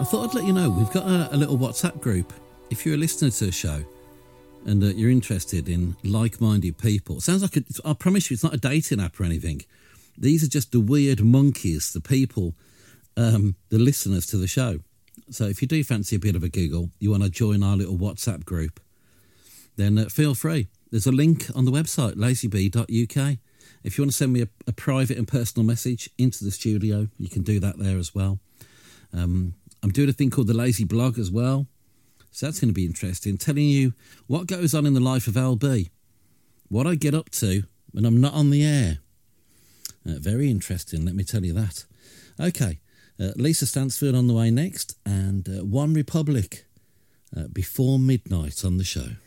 thought I'd let you know we've got a little WhatsApp group. If you're a listener to the show and you're interested in like-minded people, it sounds like I promise you, it's not a dating app or anything. These are just the weird monkeys, the people, the listeners to the show. So if you do fancy a bit of a giggle, you want to join our little WhatsApp group, then feel free. There's a link on the website, lazybee.uk. If you want to send me a private and personal message into the studio, you can do that there as well. I'm doing a thing called the Lazy Blog as well. So that's going to be interesting, telling you what goes on in the life of LB, what I get up to when I'm not on the air. Very interesting, let me tell you that. Okay, Lisa Stansfield on the way next, and One Republic before midnight on the show.